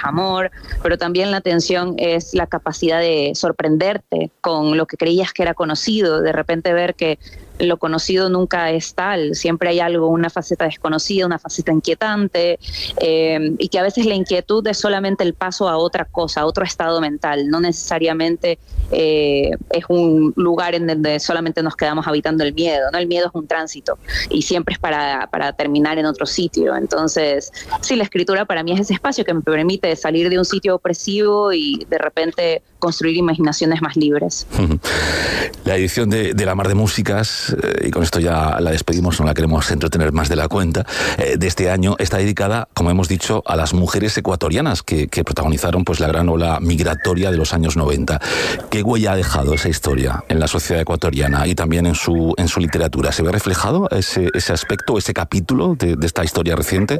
amor, pero también la tensión es la capacidad de sorprenderte con lo que creías que era conocido, de repente ver que lo conocido nunca es tal, siempre hay algo, una faceta desconocida, una faceta inquietante, y que a veces la inquietud es solamente el paso a otra cosa, a otro estado mental, no necesariamente es un lugar en donde solamente nos quedamos habitando el miedo, ¿no? El miedo es un tránsito y siempre es para terminar en otro sitio. Entonces, sí, la escritura para mí es ese espacio que me permite salir de un sitio opresivo y de repente construir imaginaciones más libres. La edición de La Mar de Músicas, y con esto ya la despedimos, no la queremos entretener más de la cuenta, de este año está dedicada, como hemos dicho, a las mujeres ecuatorianas que protagonizaron pues la gran ola migratoria de los años 90. ¿Qué huella ha dejado esa historia en la sociedad ecuatoriana y también en su literatura? ¿Se ve reflejado ese aspecto, ese capítulo de esta historia reciente?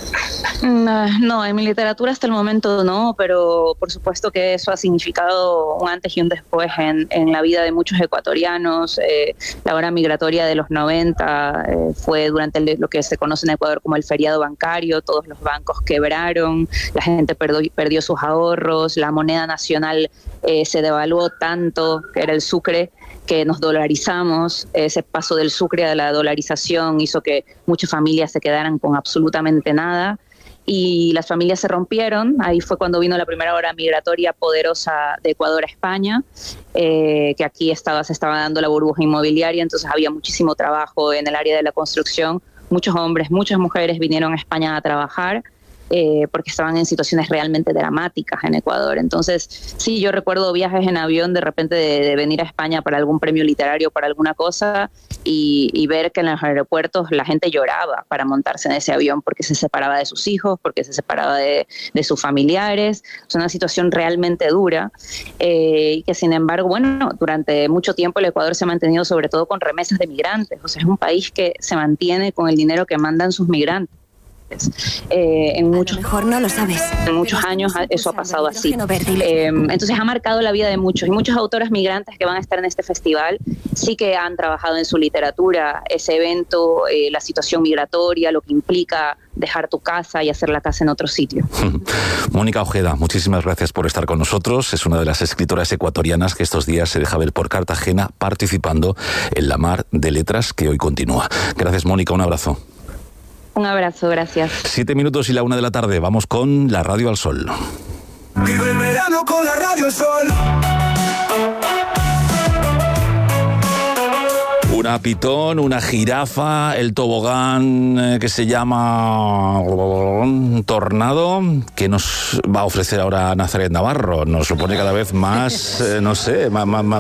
No, en mi literatura hasta el momento no, pero por supuesto que eso ha significado un antes y un después en la vida de muchos ecuatorianos. La ola migratoria de los 90 fue durante lo que se conoce en Ecuador como el feriado bancario, todos los bancos quebraron, la gente perdió sus ahorros, la moneda nacional se devaluó tanto, que era el sucre, que nos dolarizamos. Ese paso del sucre a la dolarización hizo que muchas familias se quedaran con absolutamente nada y las familias se rompieron. Ahí fue cuando vino la primera ola migratoria poderosa de Ecuador a España, que aquí se estaba dando la burbuja inmobiliaria, entonces había muchísimo trabajo en el área de la construcción. Muchos hombres, muchas mujeres vinieron a España a trabajar, porque estaban en situaciones realmente dramáticas en Ecuador. Entonces, sí, yo recuerdo viajes en avión de repente de venir a España para algún premio literario, para alguna cosa, y ver que en los aeropuertos la gente lloraba para montarse en ese avión porque se separaba de sus hijos, porque se separaba de sus familiares. Es una situación realmente dura, y que sin embargo, bueno, durante mucho tiempo el Ecuador se ha mantenido sobre todo con remesas de migrantes. O sea, es un país que se mantiene con el dinero que mandan sus migrantes. En muchos, mejor no lo sabes. En muchos años eso ha pasado así. Entonces ha marcado la vida de muchos, y muchos autores migrantes que van a estar en este festival sí que han trabajado en su literatura ese evento, la situación migratoria, lo que implica dejar tu casa y hacer la casa en otro sitio. Mónica Ojeda, muchísimas gracias por estar con nosotros. Es una de las escritoras ecuatorianas que estos días se deja ver por Cartagena participando en La Mar de Letras, que hoy continúa. Gracias, Mónica, un abrazo. Un abrazo, gracias. 7 minutos y la 1 de la tarde. Vamos con la Radio al Sol. Vive el verano con la Radio al Sol. Una pitón, una jirafa, el tobogán que se llama Tornado, que nos va a ofrecer ahora Nazaret Navarro. Nos lo pone cada vez más, no sé,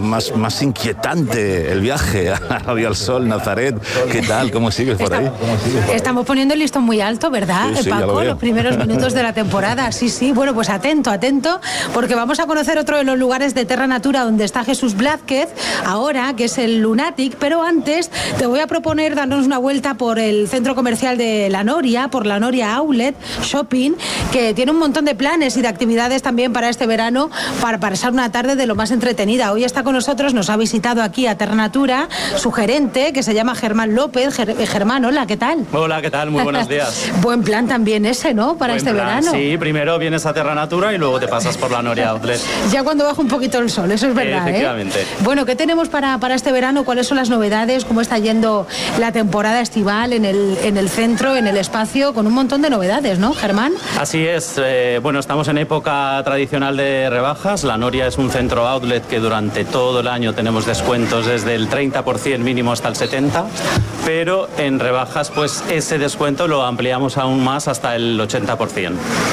más inquietante el viaje a la Radio al Sol. Nazaret, ¿qué tal? ¿Cómo sigues por ahí? Estamos poniendo el listón muy alto, ¿verdad, sí, Paco? Los primeros minutos de la temporada. Sí, bueno, pues atento, porque vamos a conocer otro de los lugares de Terra Natura donde está Jesús Blázquez, ahora, que es el Lunatic, pero antes te voy a proponer darnos una vuelta por el centro comercial de La Noria, por La Noria Outlet Shopping, que tiene un montón de planes y de actividades también para este verano, para pasar una tarde de lo más entretenida. Hoy está con nosotros, nos ha visitado aquí a Terra Natura su gerente, que se llama Germán López. Germán, hola, ¿qué tal? Hola, ¿qué tal? Muy buenos días. Buen plan también ese, ¿no? Para este verano. Sí, primero vienes a Terra Natura y luego te pasas por La Noria Outlet. Ya cuando baja un poquito el sol, eso es verdad, efectivamente. Bueno, ¿qué tenemos para este verano? ¿Cuáles son las novedades? ¿Cómo está yendo la temporada estival en el centro, en el espacio? Con un montón de novedades, ¿no, Germán? Así es. Bueno, estamos en época tradicional de rebajas. La Noria es un centro outlet que durante todo el año tenemos descuentos desde el 30% mínimo hasta el 70%, pero en rebajas pues ese descuento lo ampliamos aún más hasta el 80%.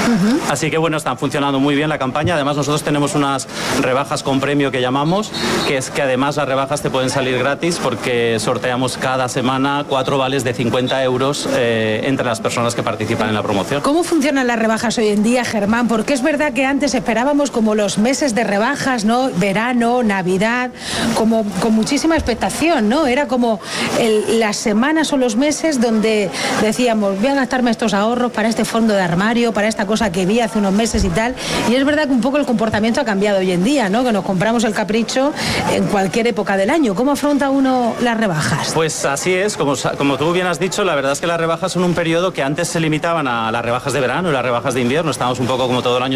Así que bueno, están funcionando muy bien la campaña. Además nosotros tenemos unas rebajas con premio que llamamos, que es que además las rebajas te pueden salir gratis porque sorteamos cada semana 4 vales de 50 euros entre las personas que participan en la promoción. ¿Cómo funcionan las rebajas hoy en día, Germán? Porque es verdad que antes esperábamos como los meses de rebajas, ¿no? Verano, Navidad, como con muchísima expectación, ¿no? Era como las semanas o los meses donde decíamos, voy a gastarme estos ahorros para este fondo de armario, para esta cosa que vi hace unos meses y tal. Y es verdad que un poco el comportamiento ha cambiado hoy en día, ¿no? Que nos compramos el capricho en cualquier época del año. ¿Cómo afronta uno las rebajas? Pues así es, como tú bien has dicho, la verdad es que las rebajas son un periodo que antes se limitaban a las rebajas de verano y las rebajas de invierno. Estábamos un poco como todo el año